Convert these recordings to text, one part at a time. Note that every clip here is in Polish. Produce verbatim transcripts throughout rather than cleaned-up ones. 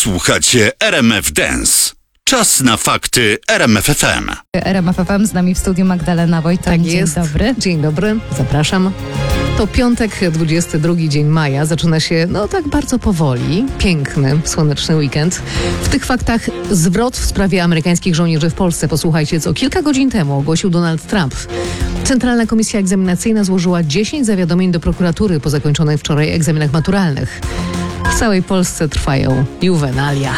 Słuchacie R M F Dance. Czas na fakty R M F F M. R M F F M, z nami w studiu Magdalena Wojtan. Tak Dzień jest. dobry. Dzień dobry, zapraszam. To piątek, dwudziesty drugi dzień maja. Zaczyna się, no tak bardzo powoli, piękny, słoneczny weekend. W tych faktach zwrot w sprawie amerykańskich żołnierzy w Polsce. Posłuchajcie, co kilka godzin temu ogłosił Donald Trump. Centralna Komisja Egzaminacyjna złożyła dziesięć zawiadomień do prokuratury po zakończonych wczoraj egzaminach maturalnych. W całej Polsce trwają juwenalia.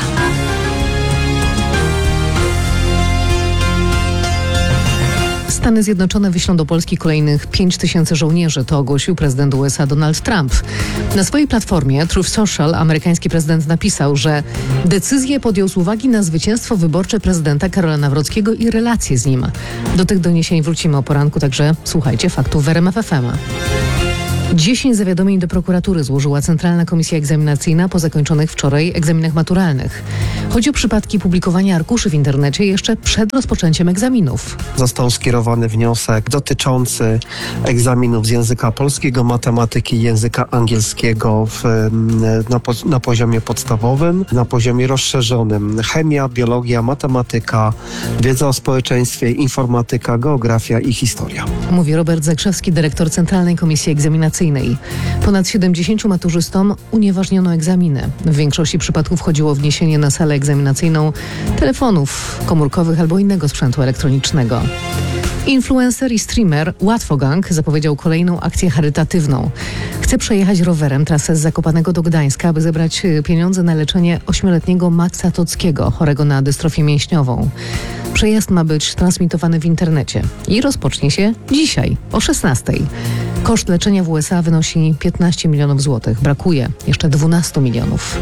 Stany Zjednoczone wyślą do Polski kolejnych pięć tysięcy żołnierzy, to ogłosił prezydent U S A Donald Trump. Na swojej platformie Truth Social amerykański prezydent napisał, że decyzję podjął z uwagi na zwycięstwo wyborcze prezydenta Karola Nawrockiego i relacje z nim. Do tych doniesień wrócimy o poranku, także słuchajcie faktów w R M F F M. Dziesięć zawiadomień do prokuratury złożyła Centralna Komisja Egzaminacyjna po zakończonych wczoraj egzaminach maturalnych. Chodzi o przypadki publikowania arkuszy w internecie jeszcze przed rozpoczęciem egzaminów. Został skierowany wniosek dotyczący egzaminów z języka polskiego, matematyki i języka angielskiego w, na, po, na poziomie podstawowym, na poziomie rozszerzonym. Chemia, biologia, matematyka, wiedza o społeczeństwie, informatyka, geografia i historia. Mówi Robert Zakrzewski, dyrektor Centralnej Komisji Egzaminacyjnej. Ponad siedemdziesięciu maturzystom unieważniono egzaminy. W większości przypadków chodziło o wniesienie na salę egzaminacyjną telefonów komórkowych albo innego sprzętu elektronicznego. Influencer i streamer Łatwogang zapowiedział kolejną akcję charytatywną. Chce przejechać rowerem trasę z Zakopanego do Gdańska, aby zebrać pieniądze na leczenie ośmioletniego Maxa Tockiego, chorego na dystrofię mięśniową. Przejazd ma być transmitowany w internecie i rozpocznie się dzisiaj o szesnastej. Koszt leczenia w U S A wynosi piętnaście milionów złotych. Brakuje jeszcze dwanaście milionów.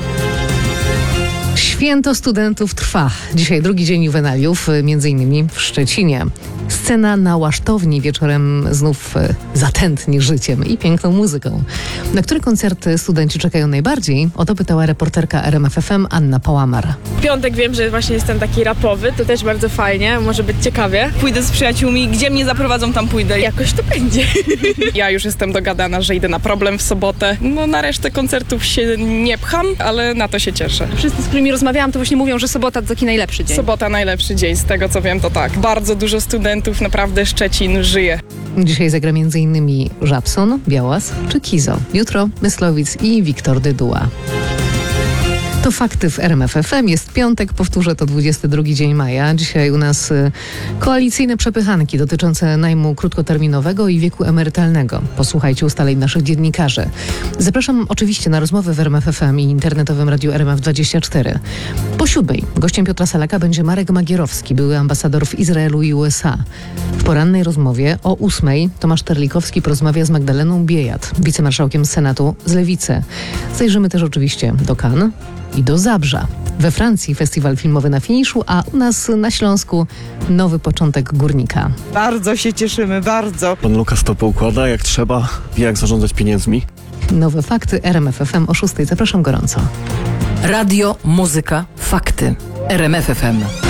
Święto studentów trwa. Dzisiaj drugi dzień juwenaliów, między innymi w Szczecinie. Scena na Łasztowni wieczorem znów zatętni życiem i piękną muzyką. Na które koncerty studenci czekają najbardziej? O to pytała reporterka R M F F M Anna Pałamar. W piątek wiem, że właśnie jestem taki rapowy, to też bardzo fajnie, może być ciekawie. Pójdę z przyjaciółmi, gdzie mnie zaprowadzą, tam pójdę. Jakoś to będzie. Ja już jestem dogadana, że idę na Problem w sobotę. No na resztę koncertów się nie pcham, ale na to się cieszę. Wszyscy, z którymi rozmawiałam, to właśnie mówią, że sobota to taki najlepszy dzień. Sobota najlepszy dzień, z tego co wiem to tak. Bardzo dużo studentów, naprawdę Szczecin żyje. Dzisiaj zagra między innymi Żabson, Białas czy Kizo. Jutro Myslowic i Wiktor Dyduła. To fakty w R M F F M. Jest piątek, powtórzę, to dwudziesty drugi dzień maja. Dzisiaj u nas y, koalicyjne przepychanki dotyczące najmu krótkoterminowego i wieku emerytalnego. Posłuchajcie ustaleń naszych dziennikarzy. Zapraszam oczywiście na rozmowy w R M F F M i internetowym radiu R M F dwadzieścia cztery. Po siódmej gościem Piotra Salaka będzie Marek Magierowski, były ambasador w Izraelu i U S A. W porannej rozmowie o ósmej Tomasz Terlikowski porozmawia z Magdaleną Biejat, wicemarszałkiem Senatu z Lewicy. Zajrzymy też oczywiście do Cannes i do Zabrza. We Francji festiwal filmowy na finiszu, a u nas na Śląsku nowy początek Górnika. Bardzo się cieszymy, bardzo. Pan Lukas to poukłada jak trzeba, wie jak zarządzać pieniędzmi. Nowe fakty R M F F M o szóstej. Zapraszam gorąco. Radio, muzyka, fakty. R M F F M.